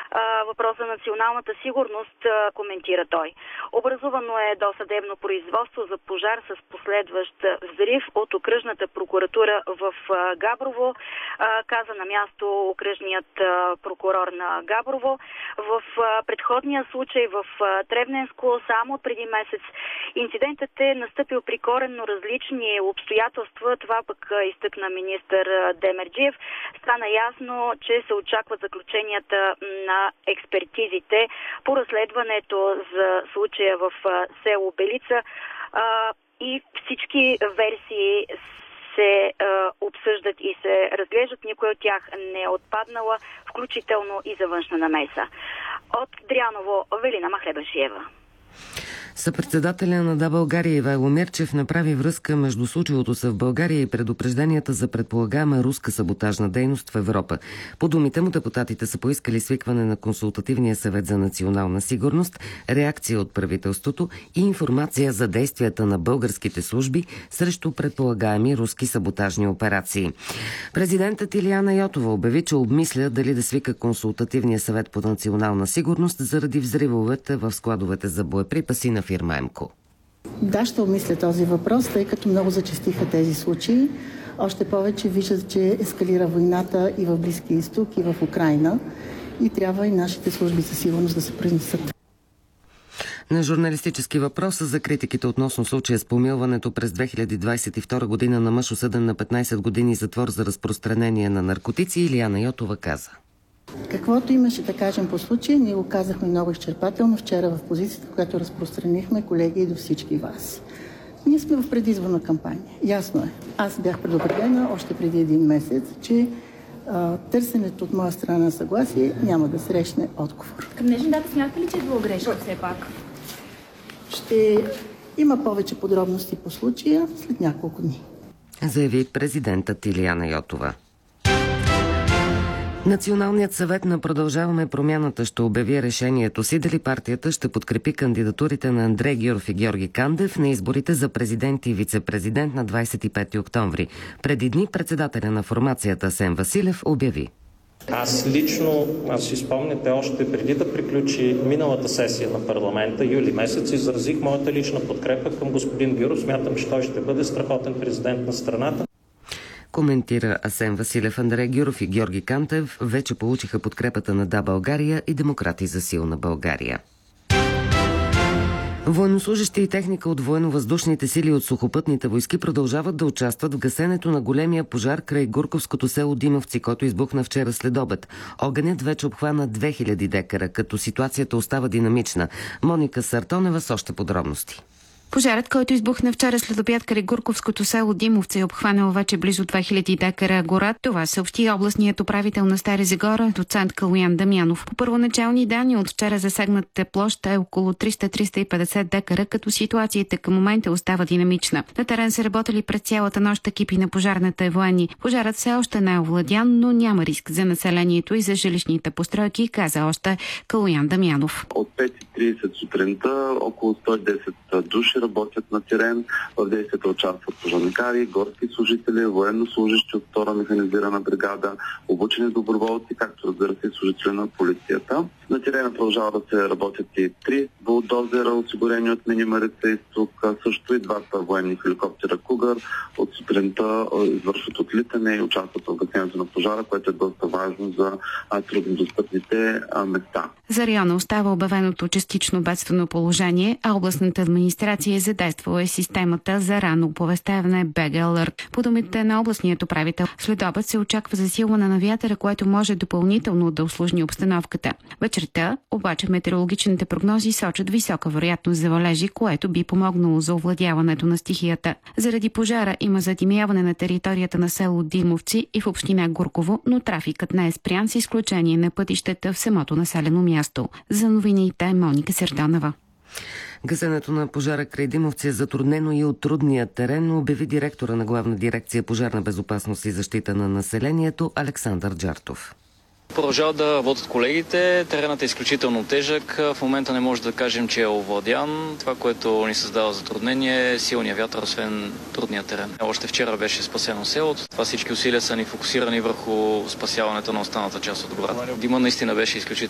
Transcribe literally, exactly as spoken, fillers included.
въпроса на националната сигурност, коментира той. Образувано е досъдебно производство за пожар с последващ взрив от окръжната прокуратура в Габрово, каза на място окръжният прокурор на Габрово. В предходния случай в Тревненско само преди месец инцидентът е настъпил при коренно различни обстоятелства. Това пък изтъкна министър Демерджиев. Стана ясно, че се очакват заключенията на експертизите по разследването за случая в село Белица и всички версии се а, обсъждат и се разглеждат. Никой от тях не е отпаднала, включително и за външна намеса. От Дряново, Велина Махлебашиева. Съпредседателя на Да, България Ивайло Мирчев направи връзка между случилото се в България и предупрежденията за предполагаема руска саботажна дейност в Европа. По думите му, депутатите са поискали свикване на Консултативния съвет за национална сигурност, реакция от правителството и информация за действията на българските служби срещу предполагаеми руски саботажни операции. Президентът Илияна Йотова обяви, че обмисля дали да свика Консултативния съвет по национална сигурност заради взривовете в складовете за боеприпаси на фирма ЕМКО. Да, ще обмисля този въпрос, тъй като много зачестиха тези случаи. Още повече виждат, че ескалира войната и в Близкия изток, и в Украйна. И трябва и нашите служби за сигурност да се произнесат. На журналистически въпрос за критиките относно случая с помилването през две хиляди двадесет и втора година на мъж, осъден на петнадесет години затвор за разпространение на наркотици, Илияна Йотова каза: Каквото имаше да кажем по случая, ние го казахме много изчерпателно вчера в позицията, която разпространихме, колеги, и до всички вас. Ние сме в предизборна кампания. Ясно е. Аз бях предупредена още преди един месец, че а, търсенето от моя страна на съгласие няма да срещне отговор. Към днешна дата смятате ли, че е било грешка все пак? Ще има повече подробности по случая след няколко дни, заяви президентът Илияна Йотова. Националният съвет на Продължаваме промяната ще обяви решението си дали партията ще подкрепи кандидатурите на Андрей Гюров и Георги Кандев на изборите за президент и вице-президент на двадесет и пети октомври. Преди дни председателя на формацията Асен Василев обяви: Аз лично, аз си спомняте, още преди да приключи миналата сесия на парламента, юли месец, изразих моята лична подкрепа към господин Гюров. Смятам, че той ще бъде страхотен президент на страната. Коментира Асен Василев. Андрей Гюров и Георги Кандев вече получиха подкрепата на Да, България и Демократи за силна България. Военнослужащи и техника от военно-въздушните сили от сухопътните войски продължават да участват в гасенето на големия пожар край Гурковското село Димовци, който избухна вчера след обед. Огънят вече обхвана две хиляди декара, като ситуацията остава динамична. Моника Сартонева с още подробности. Пожарът, който избухна вчера след обяд край Гурковското село Димовци, е обхванал вече близо две хиляди декара гора. Това съобщи областният управител на Стара Загора, доцент Калуян Дамянов. По първоначални данни от вчера засегнатата площ е около триста до триста и петдесет декара, като ситуацията към момента остава динамична. На терен са работили през цялата нощ екипи на пожарната и военни. Пожарът все още не е овладян, но няма риск за населението и за жилищните постройки, каза още Калуян Дамянов. От пет и тридесет сутринта около сто и десет души работят на терен. В действията участват пожарникари, горски служители, военнослужащи от втора механизирана бригада, обучени доброволци, както разбира се служители на полицията. На терена продължава да се работят и три булдозера, осигурени от Мини Марица изток, също и двата военни хеликоптера Кугър. От сутринта извършват отлитане и участват в гасенето на пожара, което е доста важно за труднодостъпните места. За района остава обявеното частично бедствено положение, а областната администрация е задействала системата за ранно оповестяване Б Г Alert. По думите на областният управител, след обед се очаква засилване на вятъра, което може допълнително да усложни обстановката. Вечерта обаче метеорологичните прогнози сочат висока вероятност за валежи, което би помогнало за овладяването на стихията. Заради пожара има задимяване на територията на село Димовци и в община Гурково, но трафикът не е спрян с изключение на пътищата в самото населено място. За новините Моника Сартонева. Гасенето на пожара край Димовци е затруднено и от трудния терен, обяви директора на Главна дирекция пожарна безопасност и защита на населението Александър Джартов. Продължават да работят колегите. Теренът е изключително тежък. В момента не може да кажем, че е овладян. Това, което ни създава затруднение е силния вятър, освен трудния терен. Още вчера беше спасено селото. Това всички усилия са ни фокусирани върху спасяването на останалата част от гората. Дима наистина беше изключително